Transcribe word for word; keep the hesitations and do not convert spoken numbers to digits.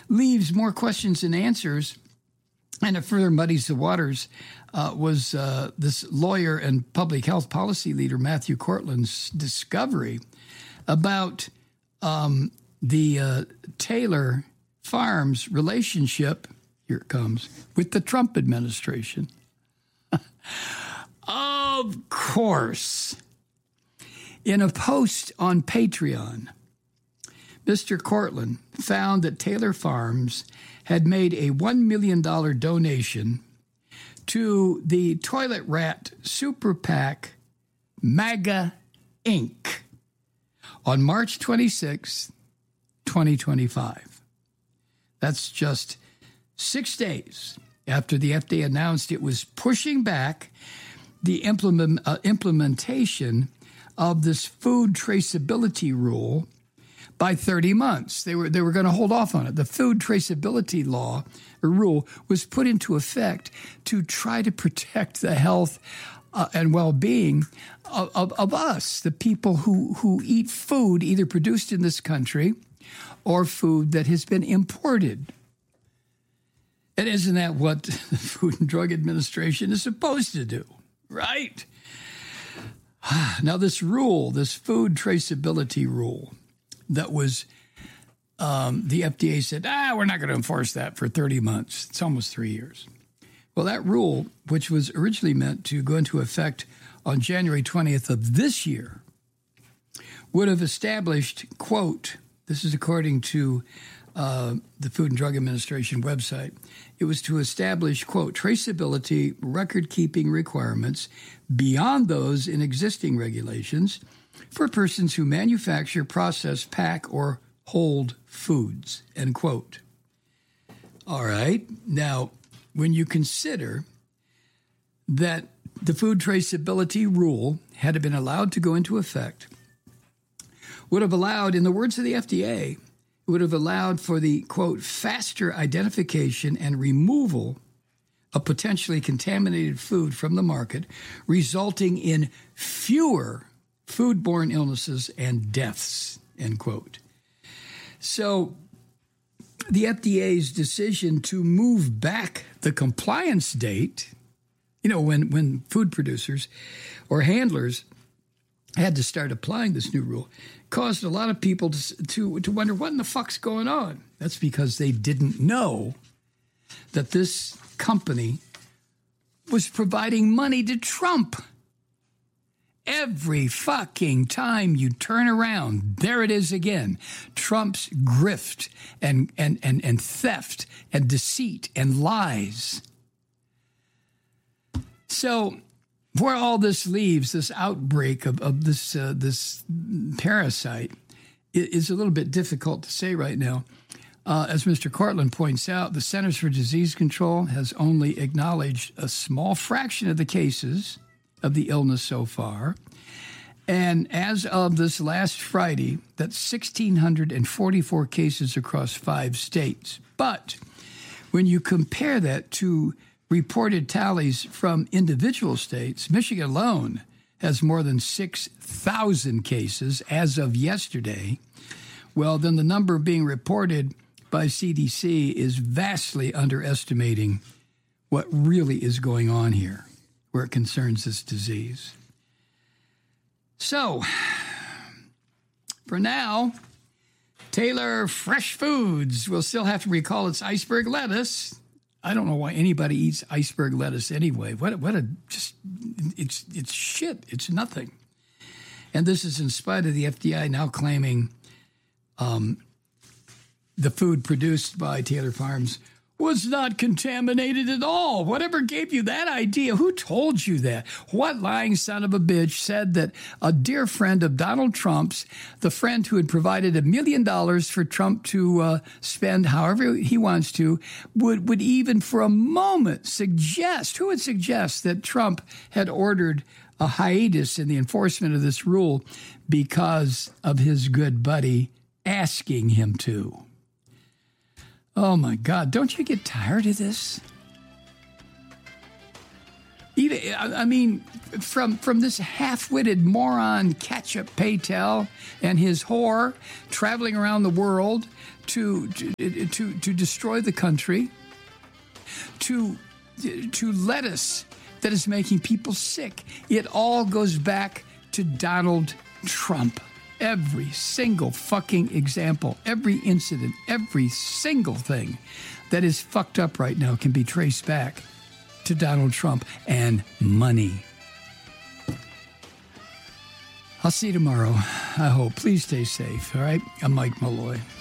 leaves more questions than answers, and it further muddies the waters, uh, was uh, this lawyer and public health policy leader, Matthew Cortland's discovery about um, the uh, Taylor Farms relationship, here it comes, with the Trump administration. Of course. In a post on Patreon, Mister Cortland found that Taylor Farms had made a one million dollars donation to the toilet rat super PAC MAGA Incorporated on March twenty-sixth, twenty twenty-five. That's just six days after the F D A announced it was pushing back the implement, uh, implementation of this food traceability rule by thirty months. They were they were going to hold off on it. The food traceability law or rule was put into effect to try to protect the health uh, and well-being of, of, of us, the people who, who eat food either produced in this country or food that has been imported. And isn't that what the Food and Drug Administration is supposed to do, right? Now, this rule, this food traceability rule that was, um, the F D A said, ah, we're not going to enforce that for thirty months. It's almost three years. Well, that rule, which was originally meant to go into effect on January twentieth of this year, would have established, quote, this is according to uh, the Food and Drug Administration website, it was to establish, quote, traceability record-keeping requirements beyond those in existing regulations for persons who manufacture, process, pack, or hold foods, end quote. All right. Now, when you consider that the food traceability rule, had it been allowed to go into effect, would have allowed, in the words of the F D A, it would have allowed for the, quote, faster identification and removal of potentially contaminated food from the market, resulting in fewer foodborne illnesses and deaths, end quote. So the F D A's decision to move back the compliance date, you know, when, when food producers or handlers had to start applying this new rule, caused a lot of people to, to, to wonder what in the fuck's going on. That's because they didn't know that this company was providing money to Trump. Every fucking time you turn around, there it is again. Trump's grift and, and, and, and theft and deceit and lies. So where all this leaves, this outbreak of, of this, uh, this parasite, is a little bit difficult to say right now. Uh, as Mister Cortland points out, the Centers for Disease Control has only acknowledged a small fraction of the cases of the illness so far. And as of this last Friday, that's one thousand six hundred forty-four cases across five states. But when you compare that to reported tallies from individual states, Michigan alone has more than six thousand cases as of yesterday. Well, then the number being reported by C D C is vastly underestimating what really is going on here, where it concerns this disease. So, for now, Taylor Fresh Foods will still have to recall its iceberg lettuce. I don't know why anybody eats iceberg lettuce anyway. What what a just it's it's shit. It's nothing. And this is in spite of the F D A now claiming um, the food produced by Taylor Farms was not contaminated at all. Whatever gave you that idea? Who told you that? What lying son of a bitch said that a dear friend of Donald Trump's, the friend who had provided a million dollars for Trump to uh, spend however he wants to, would, would even for a moment suggest, who would suggest that Trump had ordered a hiatus in the enforcement of this rule because of his good buddy asking him to? Oh, my God. Don't you get tired of this? Even, I mean, from from this half-witted moron Ketchup Patel and his whore traveling around the world to to to, to destroy the country, to to lettuce that is making people sick. It all goes back to Donald Trump. Every single fucking example, every incident, every single thing that is fucked up right now can be traced back to Donald Trump and money. I'll see you tomorrow, I hope. Please stay safe, all right? I'm Mike Malloy.